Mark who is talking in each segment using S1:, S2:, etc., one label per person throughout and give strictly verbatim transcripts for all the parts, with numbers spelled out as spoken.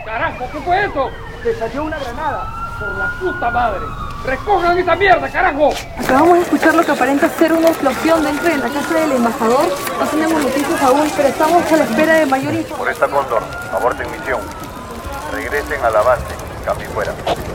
S1: ¡Carajo! ¿Qué fue eso? ¡Le salió una granada! ¡Por la puta madre! ¡Recojan esa mierda, carajo!
S2: Acabamos de escuchar lo que aparenta ser una explosión dentro de la casa del embajador. No tenemos noticias aún, pero estamos a la espera de mayor información.
S3: Por esta Cóndor, aborten misión. Regresen a la base, cambio fuera.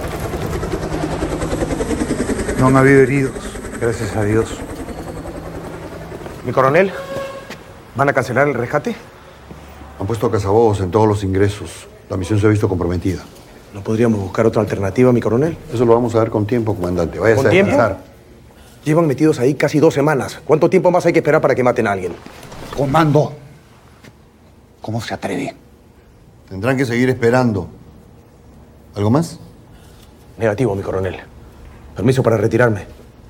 S4: No han habido heridos, gracias a Dios.
S5: Mi coronel, ¿van a cancelar el rescate?
S6: Han puesto cazabobos en todos los ingresos. La misión se ha visto comprometida.
S5: ¿No podríamos buscar otra alternativa, mi coronel?
S6: Eso lo vamos a ver con tiempo, comandante. Váyase
S5: ¿Con
S6: a
S5: tiempo?
S6: descansar.
S5: Llevan metidos ahí casi dos semanas. ¿Cuánto tiempo más hay que esperar para que maten a alguien?
S4: Comando, ¿cómo se atreve?
S6: Tendrán que seguir esperando. ¿Algo más?
S5: Negativo, mi coronel. Permiso para retirarme.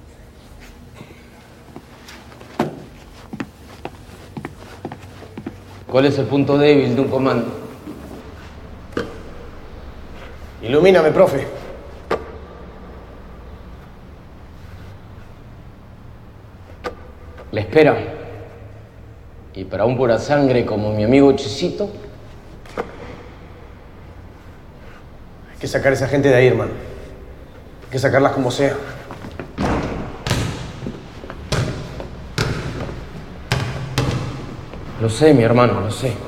S7: ¿Cuál es el punto débil de un comando?
S5: Ilumíname, profe.
S7: La espera. Y para un pura sangre como mi amigo Chisito,
S5: Hay que sacar a esa gente de ahí, hermano. Hay que sacarlas como sea.
S7: lo sé, mi hermano, lo sé.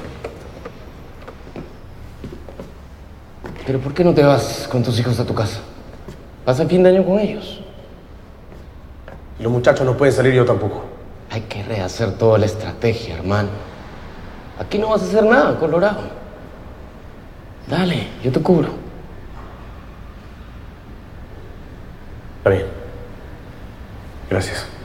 S7: Pero ¿por qué no te vas con tus hijos a tu casa? Pasa fin de año con ellos.
S5: Y los muchachos no pueden salir, yo tampoco.
S7: Hay que rehacer toda la estrategia, hermano. Aquí no vas a hacer nada, Colorado. Dale, yo te cubro.
S5: Está bien. Gracias.